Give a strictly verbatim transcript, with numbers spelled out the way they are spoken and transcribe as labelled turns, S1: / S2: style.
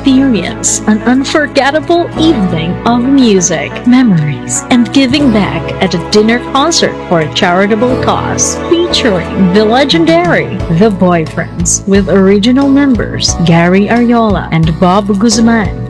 S1: experience an unforgettable evening of music, memories, and giving back at a dinner concert for a charitable cause featuring the legendary The Boyfriends with original members Gary Ariola and Bob Guzman.